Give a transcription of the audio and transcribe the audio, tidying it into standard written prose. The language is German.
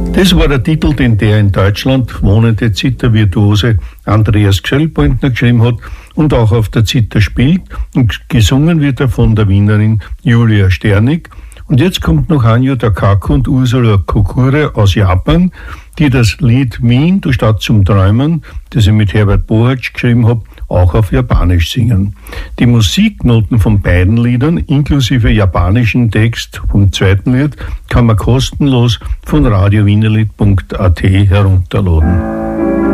Das war der Titel, den der in Deutschland wohnende Zithervirtuose Andreas Gschöllpointner geschrieben hat und auch auf der Zither spielt. Und gesungen wird er von der Wienerin Julia Sternig. Und jetzt kommt noch Hanyu Takaku und Ursula Kokure aus Japan, die das Lied Wien, du Stadt zum Träumen, das ich mit Herbert Bohatsch geschrieben habe, auch auf Japanisch singen. Die Musiknoten von beiden Liedern, inklusive japanischen Text vom zweiten Lied, kann man kostenlos von radiowienerlied.at herunterladen.